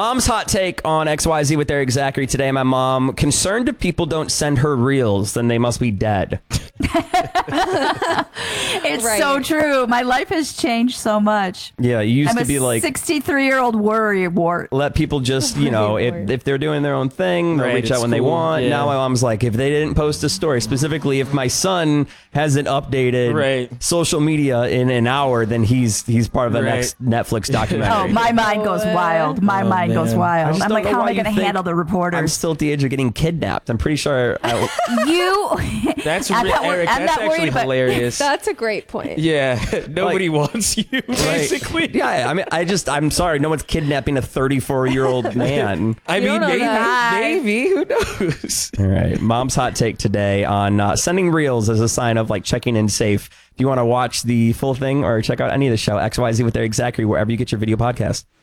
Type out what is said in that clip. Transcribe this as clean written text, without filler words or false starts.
Mom's hot take on XYZ with Eric Zachary today. My mom, concerned if people don't send her reels, then they must be dead. It's so true. My life has changed so much. Yeah, you used to be like 63-year-old worrywart. Let people just, if they're doing their own thing, they'll reach out when they want. Yeah. Now my mom's like, if they didn't post a story, specifically if my son hasn't updated social media in an hour, then he's part of the next Netflix documentary. Oh, my mind goes wild. My mind goes wild. I'm like, how am I going to handle the reporters? I'm still at the age of getting kidnapped. I'm pretty sure. That's Eric. That's actually hilarious. That's a great point. Yeah, nobody wants you, basically. Yeah, I mean, I'm sorry. No one's kidnapping a 34-year-old man. I mean, maybe. Who knows? All right. Mom's hot take today on sending reels as a sign of like checking in safe. If you want to watch the full thing or check out any of the show, XYZ with Eric Zachary, wherever you get your video podcast.